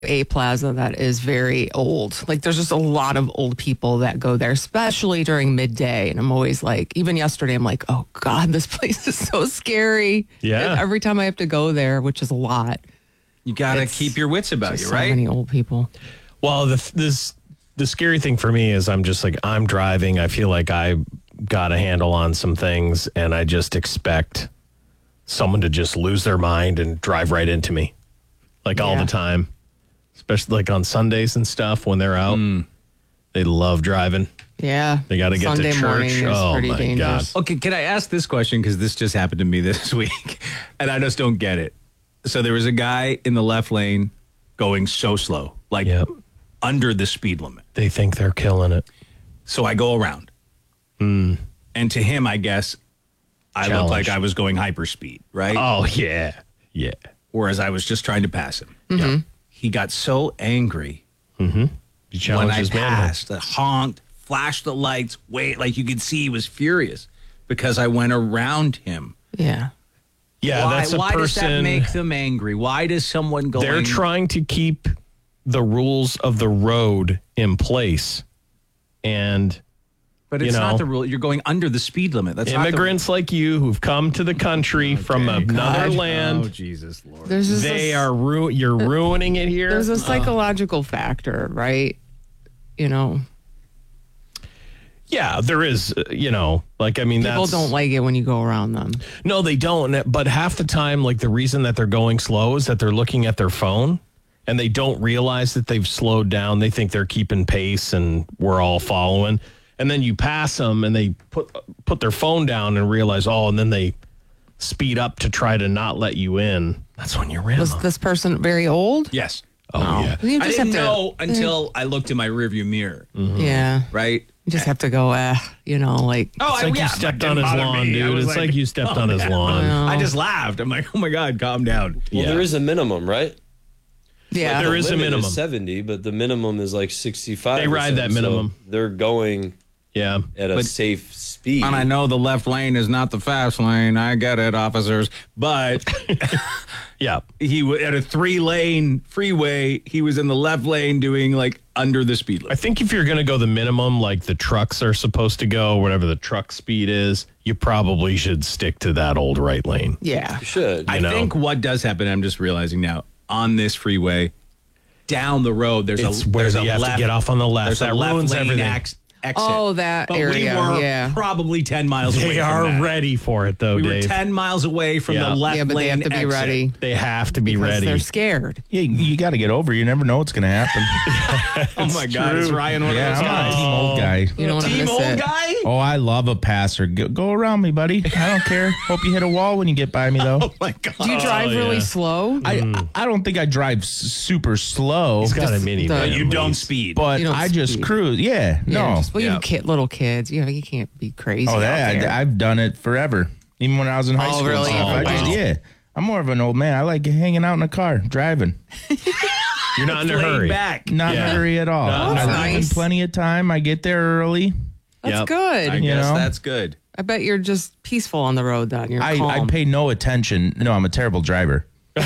a plaza that is very old. Like there's just a lot of old people that go there, especially during midday. And I'm always like, even yesterday, I'm like, oh God, this place is so scary. Yeah. And every time I have to go there, which is a lot. You got to keep your wits about you, So right? many old people. Well, the scary thing for me is I'm just like, I'm driving. I feel like I got a handle on some things, and I just expect someone to just lose their mind and drive right into me, like all the time. Especially like on Sundays and stuff when they're out. They love driving. Yeah. They got to get Sunday to church. morning is Oh, pretty my dangerous. God. Okay, can I ask this question? Because this just happened to me this week, and I just don't get it. So there was a guy in the left lane going so slow, like under the speed limit. They think they're killing it. So I go around. And to him, I guess, I looked like I was going hyperspeed, right? Oh, yeah. Yeah. Whereas I was just trying to pass him. Mm-hmm. He got so angry You when challenge I his manhood. passed, honked, flashed the lights, like you could see he was furious because I went around him. Yeah. Yeah, that's a why does person. that make them angry? Why does someone go? They're trying to keep the rules of the road in place. And But it's not the rule. You're going under the speed limit. That's immigrants like you who've come to the country from another land. Oh, Jesus, Lord. There's just You're ruining it here. There's a psychological factor, right? You know, Yeah, there is, like, I mean, people don't like it when you go around them. No, they don't. But half the time, like, the reason that they're going slow is that they're looking at their phone and they don't realize that they've slowed down. They think they're keeping pace and we're all following. And then you pass them and they put their phone down and realize, and then they speed up to try to not let you in. That's when you ram Was them. this person very old? Yes. Oh, yeah. You I just didn't have to, know until I looked in my rearview mirror. Yeah. Right? You just have to go, like. Oh, It's like you stepped on his lawn, dude. It's like you stepped on his lawn. I just laughed. I'm like, oh my God, calm down. Well, there is a minimum, right? Yeah. There is a Limit minimum. is 70, but the minimum is like 65. They ride that minimum. So they're going at a safe speed. And I know the left lane is not the fast lane. I get it, officers. But Yeah. he was at a 3-lane freeway. He was in the left lane doing like under the speed I limit. think if you're going to go the minimum, like the trucks are supposed to go, whatever the truck speed is, you probably should stick to that old right lane. Yeah. You should. I think what does happen, I'm just realizing now, on this freeway, down the road, there's Where a you have left, to get off on the left. There's That a left ruins lane everything. exit. Oh, that but area, we were yeah. probably 10 miles away They from are that. ready for it, though, We Dave. were 10 miles away from Yeah. the left Yeah, but they lane have to be exit. ready. They have to be Because ready. they're scared. Yeah, you got to get over. You never know what's going to happen. Oh my God, is Ryan one Yeah, of those I'm guys? a team old guy. You don't want to Team miss old it. guy? Oh, I love a passer. Go around me, buddy. I don't care. Hope you hit a wall when you get by me, though. Oh my God. Do you drive really slow? I don't think I drive super slow, He's got a mini. the- man. You don't speed. but You don't I just speed. cruise. Yeah, no. Well, you have little kids. You can't be crazy. Oh, out that there. I've done it forever. Even when I was in high school. really? And stuff. Oh, I just, wow. yeah. I'm more of an old man. I like hanging out in a car, driving. You're not in a Laid hurry. back. Not in a hurry at all. No, that's I leave in nice. plenty of time. I get there early. That's Yep. good. I I, guess know? that's good. bet you're just peaceful on the road then. You're calm. I pay no attention. No, I'm a terrible driver.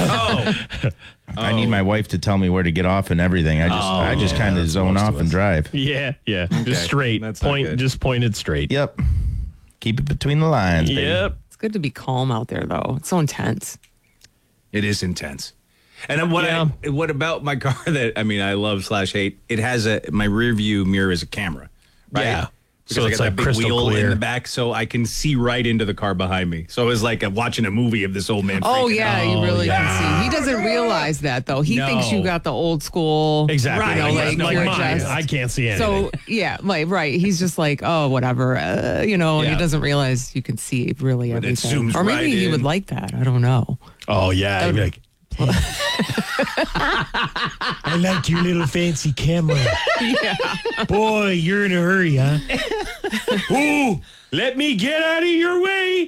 I need my wife to tell me where to get off and everything. I just kind of zone off and drive. Yeah. Just straight. That's not good. Just pointed straight. Yep. Keep it between the lines, baby. Yep. It's good to be calm out there, though. It's so intense. It is intense. And then Yeah. what about my car that, I love/hate? It has my rear view mirror is a camera, right? Yeah. Because So I it's got like that big crystal wheel clear. in the back, so I can see right into the car behind me. So it was like watching a movie of this old man. Oh, freaking yeah, out. you really can see. He doesn't realize that, though. He thinks you got the old school. Exactly. Right, You know, he like, has no you're idea. just- I can't see anything. So, yeah, right. He's just like, oh, whatever, and Yeah. he doesn't realize you can see really But it everything. zooms Or maybe right he in. would like that. I don't know. Oh, yeah. I'd be like, I like your little fancy camera. Yeah. Boy, you're in a hurry, huh? Ooh, let me get out of your way.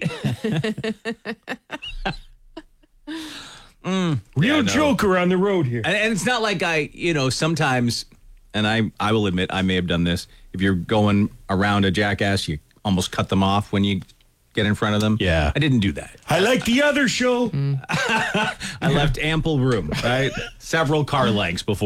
Real joker on the road here. And it's not like sometimes, and I will admit I may have done this. If you're going around a jackass, you almost cut them off when you get in front of them. Yeah. I didn't do that. I like the other show. I left ample room, right? Several car lengths before